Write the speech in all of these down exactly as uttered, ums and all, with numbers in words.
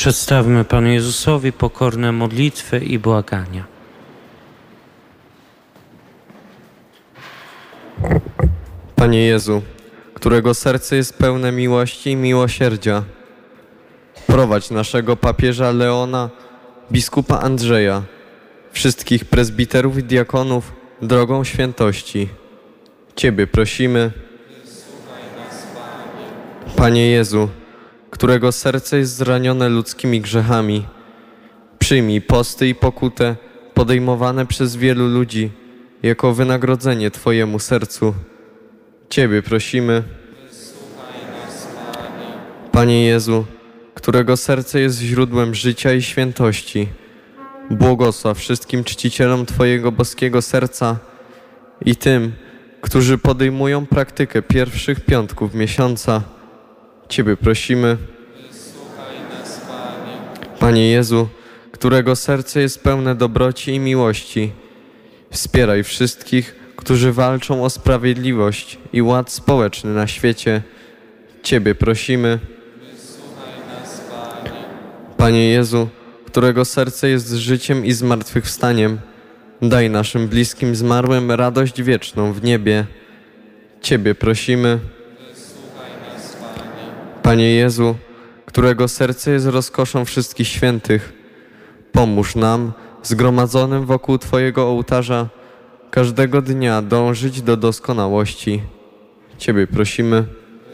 Przedstawmy Panu Jezusowi pokorne modlitwy i błagania. Panie Jezu, którego serce jest pełne miłości i miłosierdzia, prowadź naszego papieża Leona, biskupa Andrzeja, wszystkich prezbiterów i diakonów drogą świętości. Ciebie prosimy. Panie Jezu, którego serce jest zranione ludzkimi grzechami, przyjmij posty i pokutę podejmowane przez wielu ludzi jako wynagrodzenie Twojemu sercu. Ciebie prosimy. Panie Jezu, którego serce jest źródłem życia i świętości, błogosław wszystkim czcicielom Twojego boskiego serca i tym, którzy podejmują praktykę pierwszych piątków miesiąca. Ciebie prosimy. Panie Jezu, którego serce jest pełne dobroci i miłości, wspieraj wszystkich, którzy walczą o sprawiedliwość i ład społeczny na świecie. Ciebie prosimy. Panie Jezu, którego serce jest życiem i zmartwychwstaniem, daj naszym bliskim zmarłym radość wieczną w niebie. Ciebie prosimy. Panie Jezu, którego serce jest rozkoszą wszystkich świętych, pomóż nam, zgromadzonym wokół Twojego ołtarza, każdego dnia dążyć do doskonałości. Ciebie prosimy.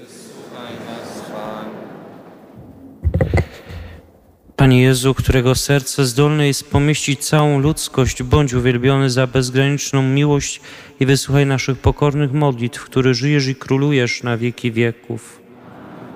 Panie Jezu, którego serce zdolne jest pomieścić całą ludzkość, bądź uwielbiony za bezgraniczną miłość i wysłuchaj naszych pokornych modlitw, który żyjesz i królujesz na wieki wieków.